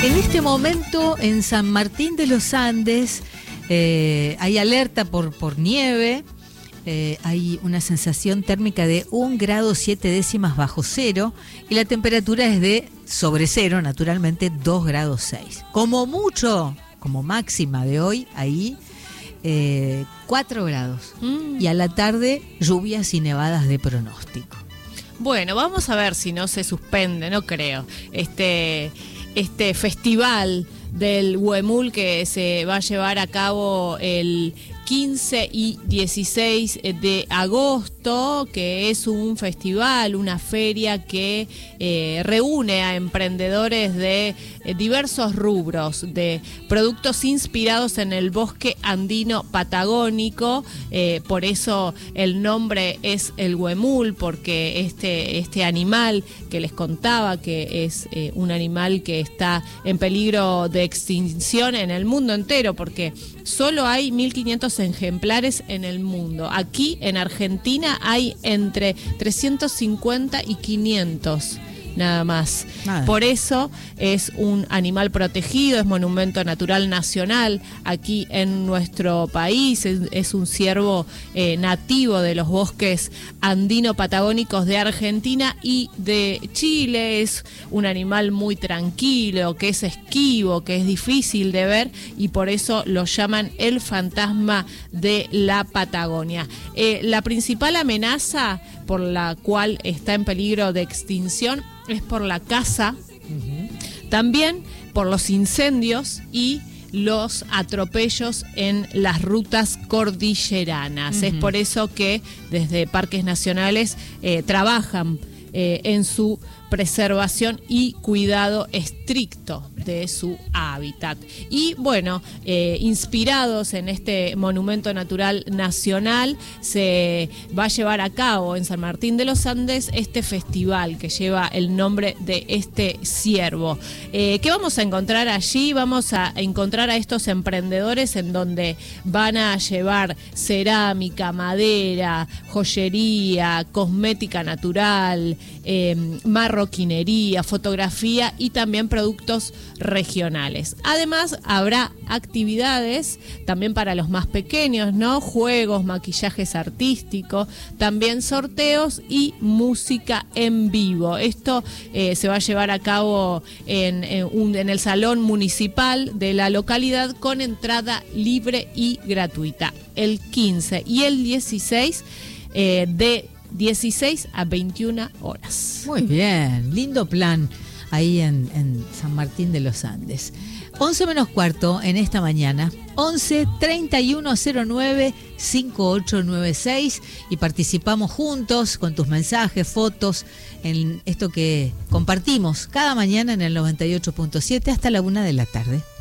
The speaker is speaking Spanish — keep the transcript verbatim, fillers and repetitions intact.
En este momento en San Martín de los Andes eh, hay alerta por, por nieve, eh, hay una sensación térmica de un grado siete décimas bajo cero y la temperatura es de sobre cero, naturalmente dos grados seis. Como mucho, como máxima de hoy, ahí eh, cuatro grados. Mm. Y a la tarde lluvias y nevadas de pronóstico. Bueno, vamos a ver si no se suspende, no creo, este, este festival del Huemul que se va a llevar a cabo el quince y dieciséis de agosto, que es un festival, una feria que eh, reúne a emprendedores de eh, diversos rubros, de productos inspirados en el bosque andino patagónico, eh, por eso el nombre es el Huemul, porque este, este animal que les contaba, que es eh, un animal que está en peligro de extinción en el mundo entero, porque solo hay mil quinientos ejemplares en el mundo. Aquí en Argentina hay entre trescientos cincuenta y quinientos. Nada más. Nada. Por eso es un animal protegido, es monumento natural nacional aquí en nuestro país, es, es un ciervo eh, nativo de los bosques andino-patagónicos de Argentina y de Chile, es un animal muy tranquilo, que es esquivo, que es difícil de ver y por eso lo llaman el fantasma de la Patagonia. Eh, la principal amenaza por la cual está en peligro de extinción es por la caza, uh-huh. También por los incendios y los atropellos en las rutas cordilleranas. Uh-huh. Es por eso que desde parques nacionales eh, trabajan eh, en su preservación y cuidado estricto de su hábitat. Y bueno, eh, inspirados en este monumento natural nacional, se va a llevar a cabo en San Martín de los Andes este festival que lleva el nombre de este ciervo. Eh, ¿Qué vamos a encontrar allí? Vamos a encontrar a estos emprendedores en donde van a llevar cerámica, madera, joyería, cosmética natural, eh, marroquinería, fotografía y también productos regionales. Además, habrá actividades también para los más pequeños, ¿no? Juegos, maquillajes artísticos, también sorteos y música en vivo. Esto eh, se va a llevar a cabo en, en, un, en el salón municipal de la localidad con entrada libre y gratuita. El quince y el dieciséis eh, de dieciséis a veintiuna horas. Muy bien, lindo plan ahí en, en San Martín de los Andes. once menos cuarto en esta mañana, once treinta y uno cero nueve cincuenta y ocho noventa y seis y participamos juntos con tus mensajes, fotos, en esto que compartimos cada mañana en el noventa y ocho punto siete hasta la una de la tarde.